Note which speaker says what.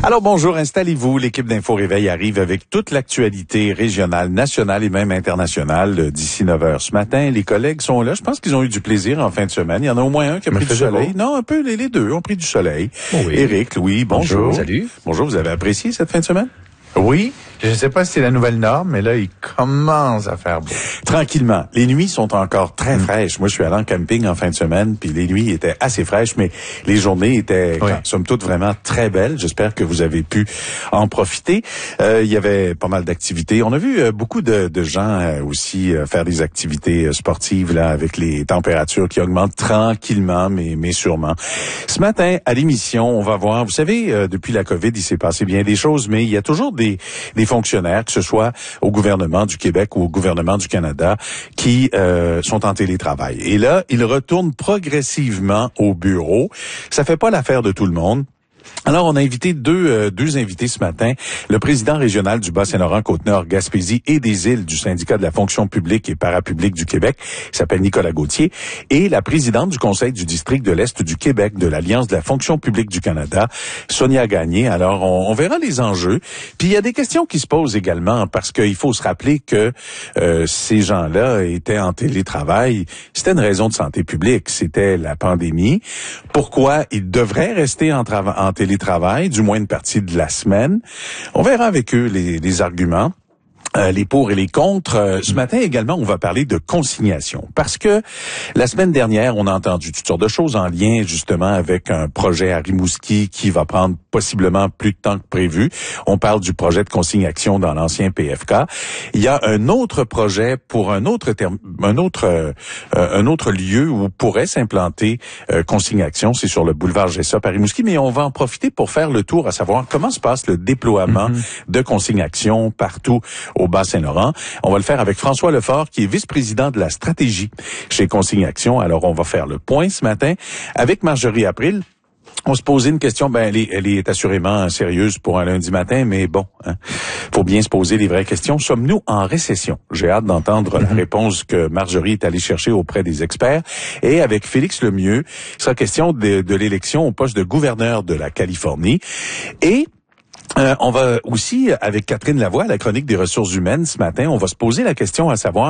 Speaker 1: Alors bonjour, installez-vous. L'équipe d'Info Réveil arrive avec toute l'actualité régionale, nationale et même internationale d'ici 9h ce matin. Les collègues sont là. Je pense qu'ils ont eu du plaisir en fin de semaine. Il y en a au moins un qui a pris du soleil. Non, un peu les deux ont pris du soleil.
Speaker 2: Oh oui.
Speaker 1: Éric, Louis, bonjour.
Speaker 2: Salut.
Speaker 1: Bonjour, vous avez apprécié cette fin de semaine?
Speaker 3: Oui, je ne sais pas si c'est la nouvelle norme, mais là, il commence à faire beau.
Speaker 1: Tranquillement. Les nuits sont encore très fraîches. Moi, je suis allé en camping en fin de semaine, puis les nuits étaient assez fraîches, mais les journées étaient, somme toute, vraiment très belles. J'espère que vous avez pu en profiter. Il y avait pas mal d'activités. On a vu beaucoup de gens aussi faire des activités sportives là avec les températures qui augmentent tranquillement, mais sûrement. Ce matin, à l'émission, on va voir, vous savez, depuis la COVID, il s'est passé bien des choses, mais il y a toujours des fonctionnaires, que ce soit au gouvernement du Québec ou au gouvernement du Canada, qui sont en télétravail. Et là, ils retournent progressivement au bureau. Ça fait pas l'affaire de tout le monde. Alors, on a invité deux invités ce matin. Le président régional du Bas-Saint-Laurent, Côte-Nord, Gaspésie et des Îles du syndicat de la fonction publique et parapublique du Québec, qui s'appelle Nicolas Gauthier, et la présidente du conseil du district de l'Est du Québec de l'Alliance de la fonction publique du Canada, Sonia Gagné. Alors, on verra les enjeux. Puis, il y a des questions qui se posent également, parce qu'il faut se rappeler que ces gens-là étaient en télétravail. C'était une raison de santé publique. C'était la pandémie. Pourquoi ils devraient rester en télétravail, du moins une partie de la semaine? On verra avec eux les arguments. Les pour et les contre. Ce matin également, on va parler de consignation. Parce que la semaine dernière, on a entendu toutes sortes de choses en lien justement avec un projet à Rimouski qui va prendre possiblement plus de temps que prévu. On parle du projet de consignation dans l'ancien PFK. Il y a un autre projet pour un autre lieu où pourrait s'implanter consignation. C'est sur le boulevard Jessop à Rimouski. Mais on va en profiter pour faire le tour à savoir comment se passe le déploiement de consignation partout au Bas-Saint-Laurent. On va le faire avec François Lefort, qui est vice-président de la stratégie chez Consignation. Alors, on va faire le point ce matin avec Marjorie April. On se posait une question, elle est assurément sérieuse pour un lundi matin, mais bon, faut bien se poser les vraies questions. Sommes-nous en récession? J'ai hâte d'entendre la réponse que Marjorie est allée chercher auprès des experts. Et avec Félix Lemieux, il sera question de l'élection au poste de gouverneur de la Californie. Et on va aussi, avec Catherine Lavoie, la chronique des ressources humaines ce matin, on va se poser la question à savoir